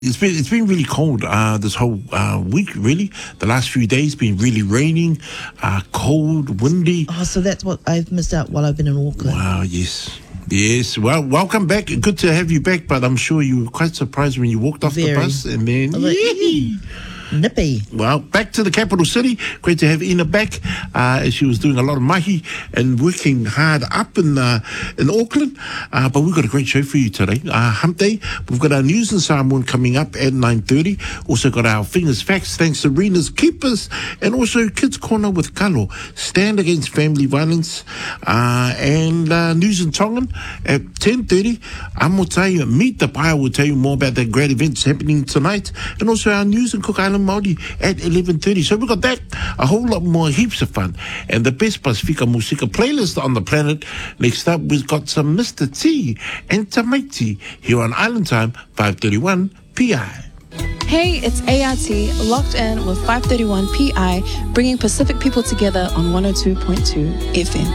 It's been really cold this whole week, really. The last few days been really raining, cold, windy. Oh, so that's what I've missed out while I've been in Auckland. Wow, yes. Yes, well, welcome back. Good to have you back, but I'm sure you were quite surprised when you walked off the bus and then... Nippy. Well, back to the capital city. Great to have Ina back. She was doing a lot of mahi and working hard up in Auckland. But we've got a great show for you today. Hump Day. We've got our news in Samoan coming up at 9:30. Also got our Fingers Facts thanks to Rena's Keepers. And also Kids Corner with Kalo. Stand Against Family Violence. And news in Tongan at 10:30. Amotai Meet the Pie will tell you more about the great events happening tonight. And also our news in Cook Island Māori at 11:30. So we've got that, a whole lot more, heaps of fun. And the best Pasifika Musika playlist on the planet. Next up, we've got some Mr. T and Tamaiti here on Island Time, 5:31 PI. Hey, it's ART, locked in with 531 PI, bringing Pacific people together on 102.2 FM.